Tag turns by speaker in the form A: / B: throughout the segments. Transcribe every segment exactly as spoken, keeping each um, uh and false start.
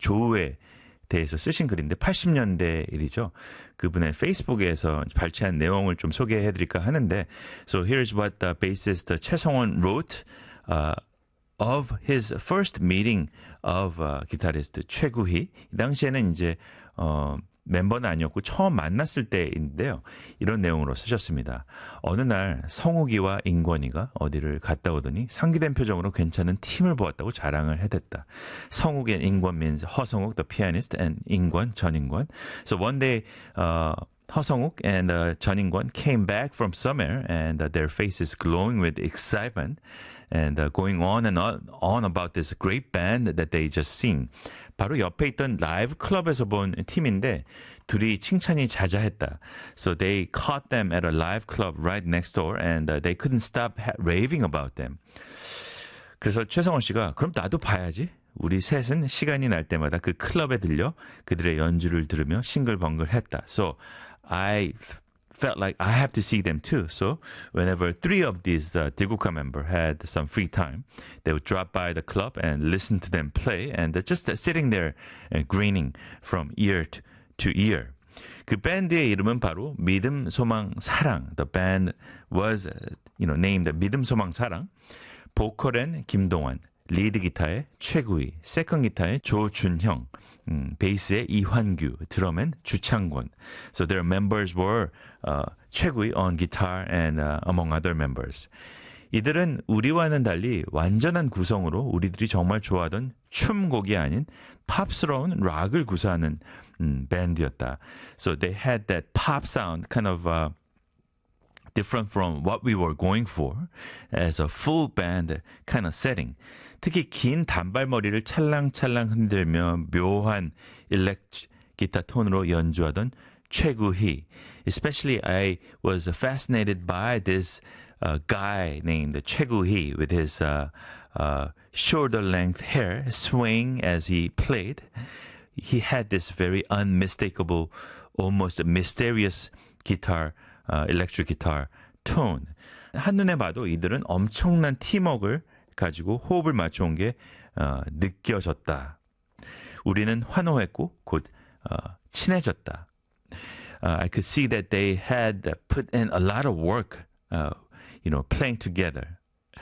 A: 조우에 대해서 쓰신 글인데 팔십 년대 일이죠. 그분의 페이스북에서 발췌한 내용을 좀 소개해드릴까 하는데 So here's what the bassist 최성원 wrote uh, of his first meeting of uh, 기타리스트 최구희. 이 당시에는 이제 어, 멤버는 아니었고 처음 만났을 때인데요. 이런 내용으로 쓰셨습니다. 어느 날 성욱이와 인권이가 어디를 갔다 오더니 상기된 표정으로 괜찮은 팀을 보았다고 자랑을 해댔다. 성욱 and 인권 means 허성욱, the pianist, and 인권, 전인권. So one day, uh, 허성욱 and uh, 전인권 came back from somewhere and uh, their faces glowing with excitement and uh, going on and on, on about this great band that they just seen. 바로 옆에 있던 라이브 클럽에서 본 팀인데 둘이 칭찬이 자자했다. So they caught them at a live club right next door and uh, they couldn't stop ha- raving about them. 그래서 최성원 씨가 그럼 나도 봐야지. 우리 셋은 시간이 날 때마다 그 클럽에 들려 그들의 연주를 들으며 싱글벙글했다. So I felt like I have to see them too. So whenever three of these uh, 들국화 member had some free time, they would drop by the club and listen to them play and just uh, sitting there uh, grinning from ear to, to ear. 그 밴드의 이름은 바로 믿음, 소망, 사랑. The band was, you know, named 믿음, 소망, 사랑. 보컬엔 김동완, 리드 기타의 최구희, 세컨 기타의 조준형, 음, 베이스의 이환규, 드럼엔 주창권. So their members were uh, 최구희 on guitar and uh, among other members. 이들은 우리와는 달리 완전한 구성으로 우리들이 정말 좋아하던 춤곡이 아닌 팝스러운 락을 구사하는 음, 밴드였다. So they had that pop sound kind of uh, different from what we were going for as a full band kind of setting. 특히 긴 단발머리를 찰랑찰랑 흔들며 묘한 일렉 기타 톤으로 연주하던 최구희. Especially I was fascinated by this uh, guy named 최구희 with his uh, uh, shoulder length hair swaying as he played. He had this very unmistakable, almost mysterious guitar, uh, electric guitar tone. 한눈에 봐도 이들은 엄청난 팀워크를 가지고 호흡을 맞춰온 게 어, 느껴졌다. 우리는 환호했고 곧 어, 친해졌다. Uh, I could see that they had put in a lot of work, uh, you know, playing together.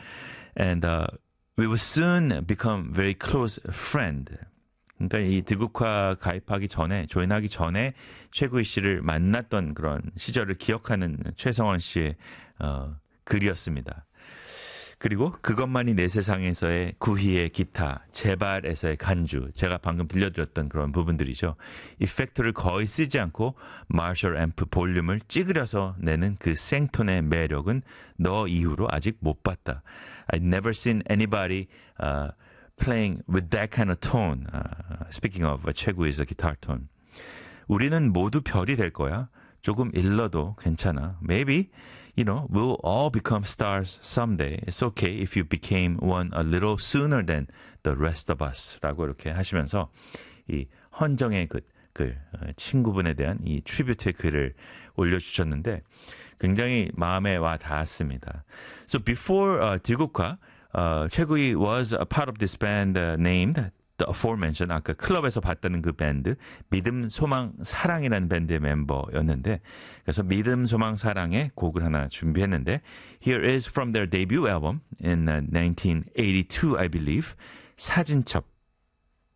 A: And uh, we would soon become very close friend. 그러니까 이 들국화 가입하기 전에, 조인하기 전에 최구희 씨를 만났던 그런 시절을 기억하는 최성원 씨의 어, 글이었습니다. 그리고 그것만이 내 세상에서의 구희의 기타, 제발에서의 간주, 제가 방금 들려드렸던 그런 부분들이죠. 이펙터를 거의 쓰지 않고 마셜 앰프 볼륨을 찌그려서 내는 그 생톤의 매력은 너 이후로 아직 못 봤다. I've never seen anybody uh, playing with that kind of tone. Uh, speaking of 최구희의 guitar tone. 우리는 모두 별이 될 거야. 조금 일러도 괜찮아. Maybe you know, we'll all become stars someday. It's okay if you became one a little sooner than the rest of us. 라고 이렇게 하시면서 이 헌정의 글, 글 친구분에 대한 이 트리뷰트의 글을 올려주셨는데 굉장히 마음에 와 닿았습니다. So before uh, 들국화, uh, 최구희 was a part of this band uh, named the aforementioned, 아까 클럽에서 봤다는 그 밴드 믿음, 소망, 사랑이라는 밴드의 멤버였는데 그래서 믿음, 소망, 사랑의 곡을 하나 준비했는데 Here is from their debut album in nineteen eighty-two, I believe, 사진첩.